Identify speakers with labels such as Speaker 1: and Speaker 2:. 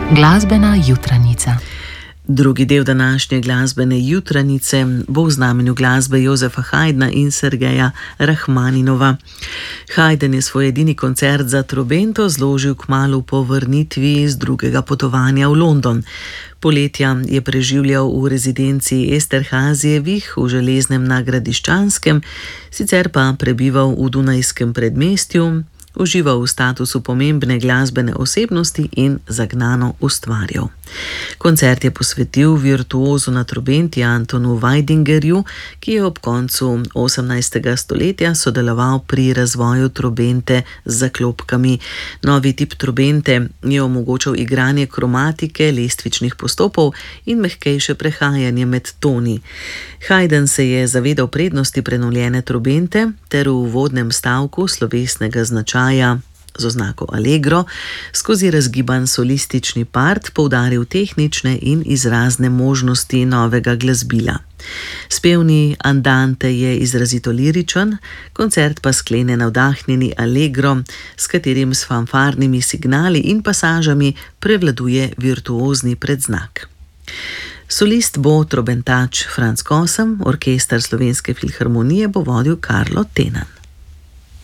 Speaker 1: Glasbena jutranica.
Speaker 2: Drugi del današnje glasbene jutranice bo v znamenju glasbe Jozefa Haydna in Sergeja Rahmaninova. Haydn je svoj edini koncert za trobento zložil kmalu po vrnitvi iz drugega potovanja v London. Poletja je preživljal v rezidenci Esterhazijevih v Železnem na Gradiščanskem, sicer pa prebival v Dunajskem predmestju, užival v statusu pomembne glasbene osebnosti in zagnano ustvarjal. Koncert je posvetil virtuozu na trobenti Antonu Weidingerju, ki je ob koncu 18. stoletja sodeloval pri razvoju trobente z zaklopkami. Novi tip trobente je omogočal igranje kromatike, lestvičnih postopov in mehkejše prehajanje med toni. Haydn se je zavedal prednosti prenovljene trobente ter v uvodnem stavku slovesnega značaja z oznako allegro skozi razgiban solistični part poudaril tehnične in izrazne možnosti novega glasbila. Spevni andante je izrazito liričen, koncert pa sklene navdahnjeni allegro, s katerim s fanfarnimi signali in pasažami prevladuje virtuozni predznak. Solist bo trobentač Franc Kossem, orkester Slovenske filharmonije bo vodil Karlo Tenan.